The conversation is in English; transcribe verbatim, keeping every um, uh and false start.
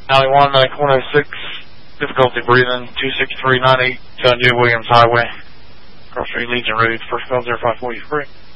ninety-one, ninety-four, ninety-six, difficulty breathing, two sixty-three, ninety-eight, John J. Williams Highway, Cross Street, Legion Road, first call zero five four, you free.